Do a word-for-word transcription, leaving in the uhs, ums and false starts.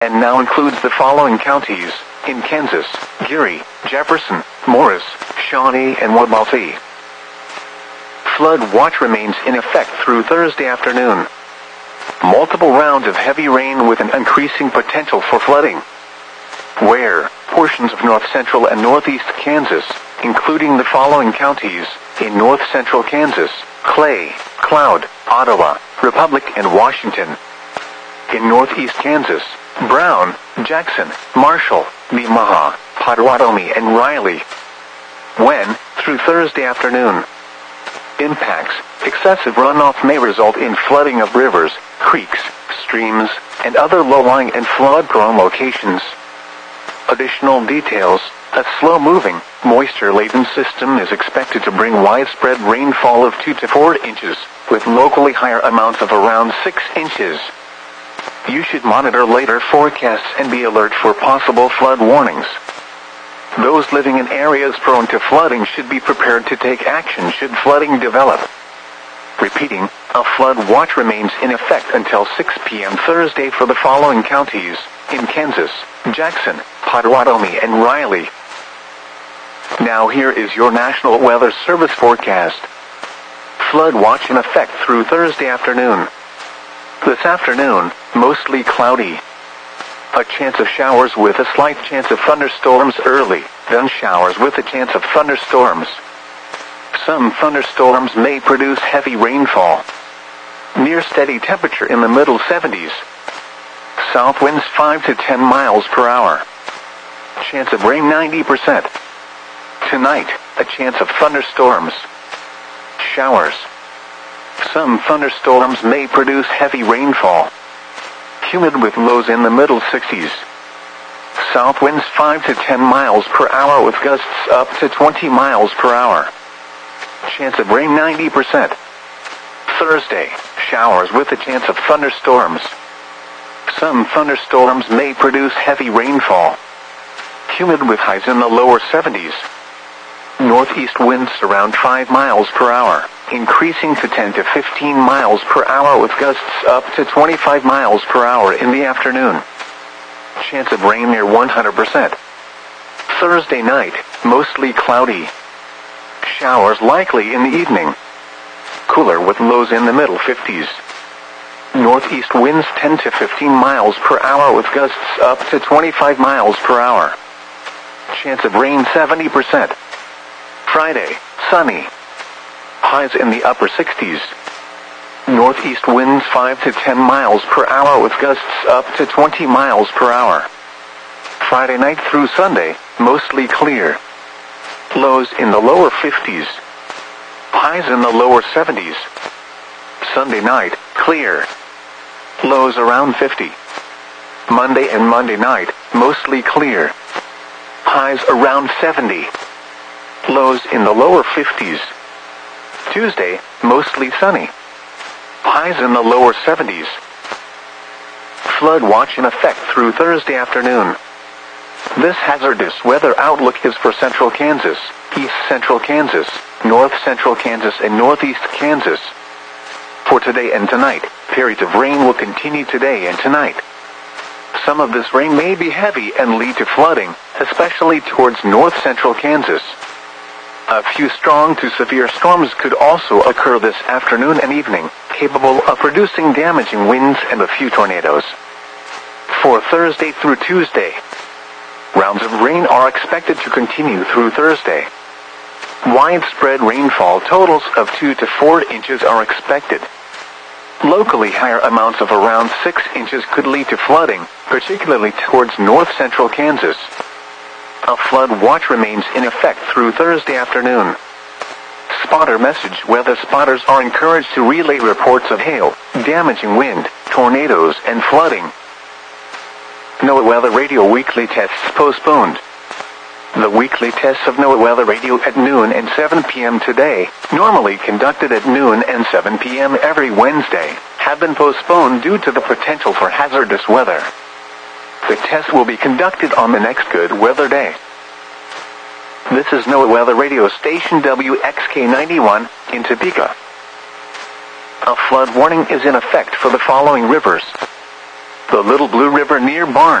and now includes the following counties in Kansas: Geary, Jefferson, Morris, Shawnee, and Waubonsee. Flood watch remains in effect through Thursday afternoon. Multiple rounds of heavy rain with an increasing potential for flooding. Where portions of north central and northeast Kansas, including the following counties in north central Kansas: Clay, Cloud, Ottawa, Republic, and Washington. In northeast Kansas: Brown, Jackson, Marshall, Nemaha, Potawatomi, and Riley. When through Thursday afternoon. Impacts: excessive runoff may result in flooding of rivers, creeks, streams, and other low-lying and flood-prone locations. Additional details: a slow-moving, moisture-laden system is expected to bring widespread rainfall of two to four inches, with locally higher amounts of around six inches. You should monitor later forecasts and be alert for possible flood warnings. Those living in areas prone to flooding should be prepared to take action should flooding develop. Repeating, a flood watch remains in effect until six p m Thursday for the following counties in Kansas: Jackson, Potawatomi, and Riley. Now here is your National Weather Service forecast. Flood watch in effect through Thursday afternoon. This afternoon, mostly cloudy. A chance of showers with a slight chance of thunderstorms early, then showers with a chance of thunderstorms. Some thunderstorms may produce heavy rainfall. Near steady temperature in the middle seventies. South winds five to ten miles per hour. Chance of rain ninety percent. Tonight, a chance of thunderstorms. Showers. Some thunderstorms may produce heavy rainfall. Humid with lows in the middle sixties. South winds five to ten miles per hour with gusts up to twenty miles per hour. Chance of rain ninety percent. Thursday, showers with a chance of thunderstorms. Some thunderstorms may produce heavy rainfall. Humid with highs in the lower seventies. Northeast winds around five miles per hour, increasing to ten to fifteen miles per hour with gusts up to twenty-five miles per hour in the afternoon. Chance of rain near one hundred percent. Thursday night, mostly cloudy. Showers likely in the evening. Cooler with lows in the middle fifties. Northeast winds ten to fifteen miles per hour with gusts up to twenty-five miles per hour. Chance of rain seventy percent. Friday, sunny. Highs in the upper sixties. Northeast winds five to ten miles per hour with gusts up to twenty miles per hour. Friday night through Sunday, mostly clear. Lows in the lower fifties. Highs in the lower seventies. Sunday night, clear. Lows around fifty. Monday and Monday night, mostly clear. Highs around seventy. Lows in the lower fifties. Tuesday, mostly sunny. Highs in the lower seventies. Flood watch in effect through Thursday afternoon. This hazardous weather outlook is for central Kansas, east central Kansas, north central Kansas, and northeast Kansas. For today and tonight, periods of rain will continue today and tonight. Some of this rain may be heavy and lead to flooding, especially towards north central Kansas. A few strong to severe storms could also occur this afternoon and evening, capable of producing damaging winds and a few tornadoes. For Thursday through Tuesday, rounds of rain are expected to continue through Thursday. Widespread rainfall totals of two to four inches are expected. Locally higher amounts of around six inches could lead to flooding, particularly towards north central Kansas. A flood watch remains in effect through Thursday afternoon. Spotter message: weather spotters are encouraged to relay reports of hail, damaging wind, tornadoes, and flooding. NOAA Weather Radio weekly tests postponed. The weekly tests of NOAA Weather Radio at noon and seven p m today, normally conducted at noon and seven p m every Wednesday, have been postponed due to the potential for hazardous weather. The test will be conducted on the next good weather day. This is NOAA Weather Radio Station W X K ninety-one in Topeka. A flood warning is in effect for the following rivers: The Little Blue River near Barnes.